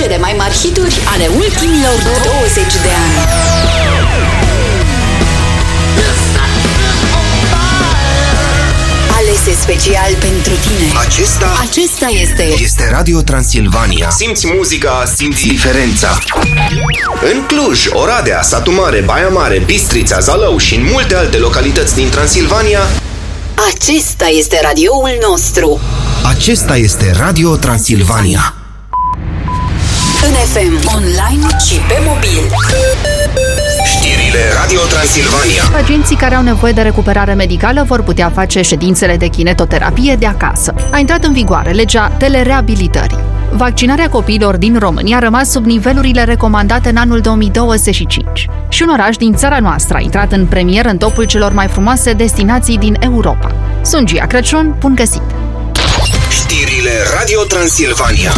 cele mai mari hituri ale ultimilor 20 de ani. Alese special pentru tine. Acesta este Radio Transilvania. Simți muzica, simți diferența. În Cluj, Oradea, Satu Mare, Baia Mare, Bistrița, Zalău și în multe alte localități din Transilvania, acesta este radioul nostru. Acesta este Radio Transilvania. În FM, online și pe mobil. Știrile Radio Transilvania. Pacienții care au nevoie de recuperare medicală vor putea face ședințele de kinetoterapie de acasă. A intrat în vigoare legea telereabilitării. Vaccinarea copiilor din România a rămas sub nivelurile recomandate în anul 2025. Și un oraș din țara noastră a intrat în premieră în topul celor mai frumoase destinații din Europa. Sunt Gia Crăciun, bun găsit! Știrile Radio Transilvania.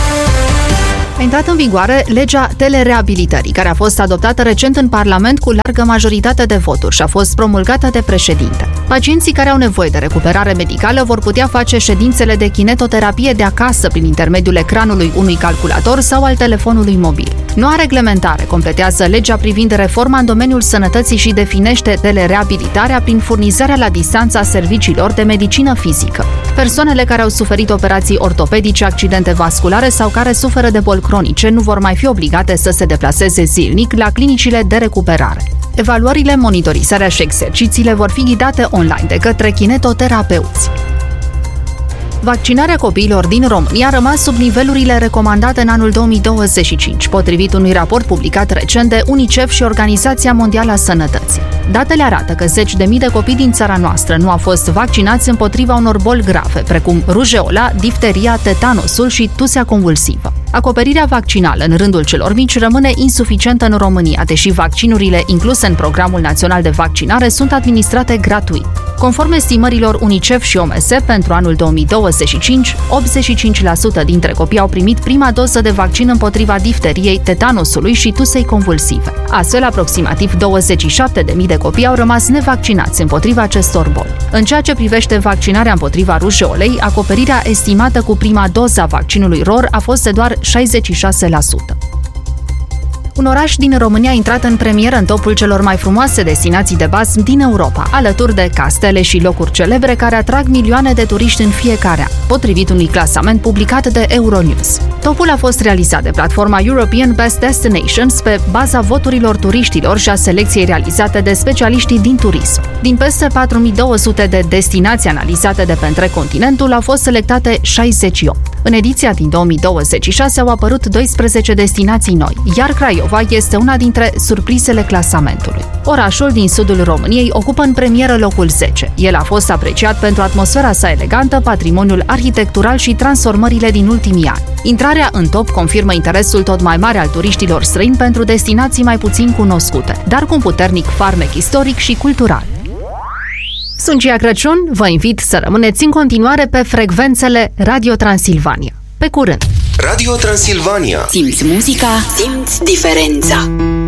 A intrat în vigoare legea telereabilitării, care a fost adoptată recent în Parlament cu largă majoritate de voturi și a fost promulgată de președinte. Pacienții care au nevoie de recuperare medicală vor putea face ședințele de kinetoterapie de acasă prin intermediul ecranului unui calculator sau al telefonului mobil. Noua reglementare completează legea privind reforma în domeniul sănătății și definește telereabilitarea prin furnizarea la distanță a serviciilor de medicină fizică. Persoanele care au suferit operații ortopedice, accidente vasculare sau care suferă de boli cronice nu vor mai fi obligate să se deplaseze zilnic la clinicile de recuperare. Evaluările, monitorizarea și exercițiile vor fi ghidate online de către kinetoterapeuți. Vaccinarea copiilor din România a rămas sub nivelurile recomandate în anul 2025, potrivit unui raport publicat recent de UNICEF și Organizația Mondială a Sănătății. Datele arată că zeci de mii de copii din țara noastră nu au fost vaccinați împotriva unor boli grave, precum rujeola, difteria, tetanosul și tusea convulsivă. Acoperirea vaccinală în rândul celor mici rămâne insuficientă în România, deși vaccinurile incluse în Programul Național de Vaccinare sunt administrate gratuit. Conform estimărilor UNICEF și OMS, pentru anul 2025, 85% dintre copii au primit prima doză de vaccin împotriva difteriei, tetanusului și tusei convulsive. Astfel, aproximativ 27.000 de copii au rămas nevaccinați împotriva acestor boli. În ceea ce privește vaccinarea împotriva rujeolei, acoperirea estimată cu prima doză a vaccinului ROR a fost de doar 66%. Un oraș din România a intrat în premieră în topul celor mai frumoase destinații de bază din Europa, alături de castele și locuri celebre care atrag milioane de turiști în fiecare an, potrivit unui clasament publicat de Euronews. Topul a fost realizat de platforma European Best Destinations pe baza voturilor turiștilor și a selecției realizate de specialiștii din turism. Din peste 4200 de destinații analizate de pe întreg continentul, au fost selectate 68. În ediția din 2026 au apărut 12 destinații noi, iar Craiova este una dintre surprizele clasamentului. Orașul din sudul României ocupă în premieră locul 10. El a fost apreciat pentru atmosfera sa elegantă, patrimoniul arhitectural și transformările din ultimii ani. Intrarea în top confirmă interesul tot mai mare al turiștilor străini pentru destinații mai puțin cunoscute, dar cu un puternic farmec istoric și cultural. Sunt Gia Crăciun, vă invit să rămâneți în continuare pe frecvențele Radio Transilvania. Pe curând! Radio Transilvania. Simți muzica, simți diferența.